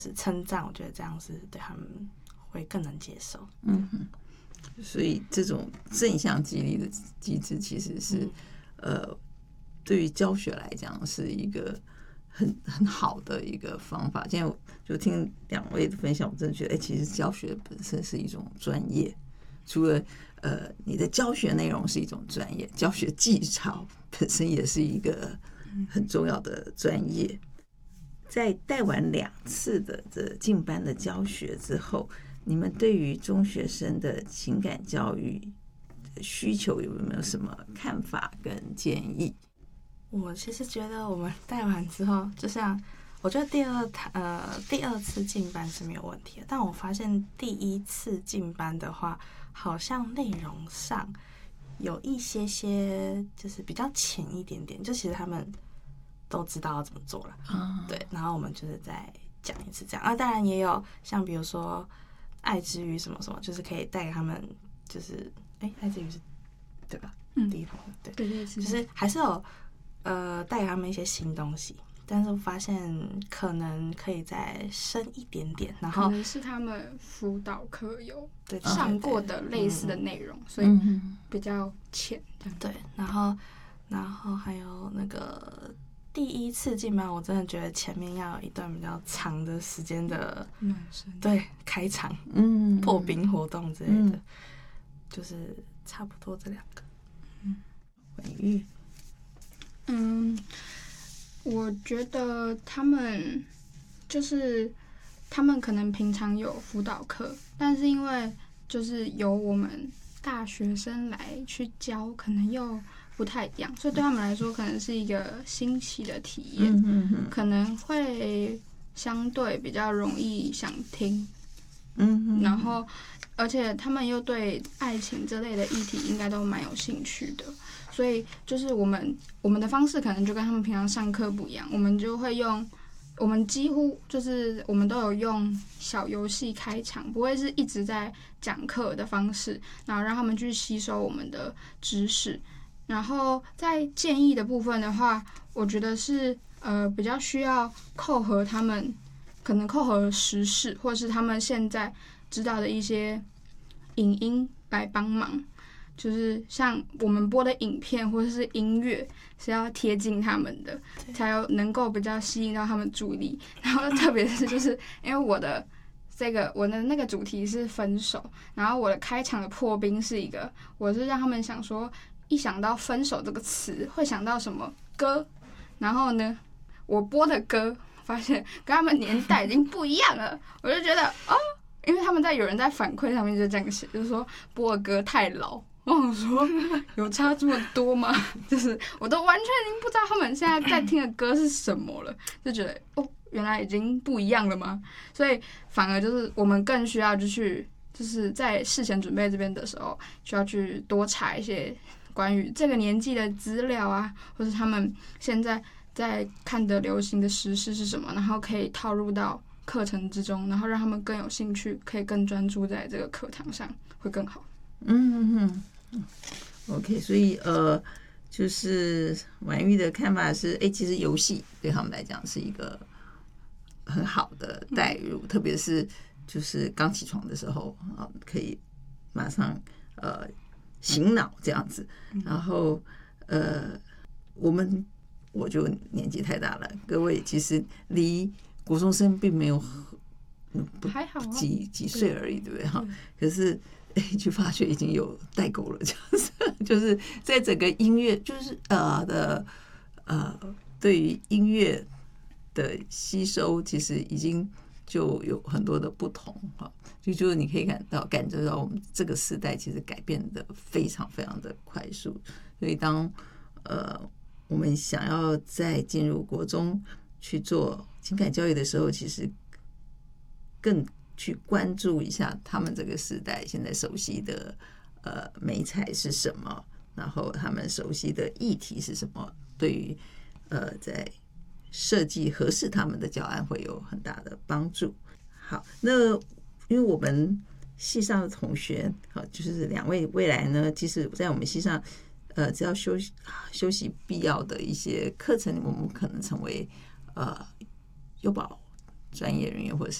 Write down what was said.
是称赞，我觉得这样是对他们会更能接受。 所以这种正向激励的机制其实是对于教学来讲是一个很好的一个方法。今天就听两位的分享，我真的觉得其实教学本身是一种专业，除了你的教学内容是一种专业，教学技巧本身也是一个很重要的专业。在带完2次的这进班的教学之后，你们对于中学生的情感教育需求有没有什么看法跟建议？ 我其实觉得我们带完之后，就像我觉得第二次进班是没有问题的，但我发现第1次进班的话，好像内容上有一些就是比较浅一点点，就其实他们都知道要怎么做了，对，然后我们就是再讲一次这样。当然也有像比如说爱之语什么什么，就是可以带给他们，就是爱之语是对吧？第一堂对，就是还是有带给他们一些新东西，但是我发现可能可以再深一点点，然后可能是他们辅导课有上过的类似的内容，所以比较浅。 对，然后还有那个第1次进班，我真的觉得前面要有一段比较长的时间的暖身， 对，开场，破冰活动之类的，就是差不多这2个。 婉玉， 我觉得他们可能平常有辅导课，但是因为就是由我们大学生来去教，可能又不太一样，所以对他们来说可能是一个新奇的体验，可能会相对比较容易想听，然后而且他们又对爱情这类的议题应该都蛮有兴趣的，所以就是我们的方式可能就跟他们平常上课不一样，我们就会我们几乎就是我们都有用小游戏开场，不会是一直在讲课的方式，然后让他们去吸收我们的知识。然后在建议的部分的话，我觉得是比较需要扣合他们，可能扣合时事，或是他们现在知道的一些影音来帮忙。就是像我们播的影片或者是音乐是要贴近他们的，才有能够比较吸引到他们注意力。然后特别是就是因为我的那个主题是分手，然后我的开场的破冰是我是让他们想说，一想到分手这个词会想到什么歌，然后呢我播的歌发现跟他们年代已经不一样了，我就觉得因为他们有人在反馈上面就这样写，就是说播的歌太老。我想说有差这么多吗？就是我都完全已经不知道他们现在在听的歌是什么了，就觉得原来已经不一样了吗？所以反而就是我们更需要就是在事前准备这边的时候，需要去多查一些关于这个年纪的资料啊，或是他们现在在看的流行的时事是什么，然后可以套入到课程之中，然后让他们更有兴趣，可以更专注在这个课堂上，会更好。 OK， 所以就是婉玉的看法是，其实游戏对他们来讲是一个很好的带入，特别是就是刚起床的时候可以马上醒脑这样子。然后我就年纪太大了，各位其实离国中生并没有还好几岁而已，对不对？可是就发觉已经有代沟了，这样子，就是在整个音乐，就是对于音乐的吸收，其实已经就有很多的不同哈。就是你可以感觉到我们这个时代其实改变的非常非常的快速，所以当我们想要再进入国中去做情感教育的时候，其实更去关注一下他们这个时代现在熟悉的媒材是什么，然后他们熟悉的议题是什么，对于在设计合适他们的教案会有很大的帮助。好，那因为我们系上的同学就是2位未来呢，其实在我们系上只要修习必要的一些课程，我们可能成为优保专业人员或者是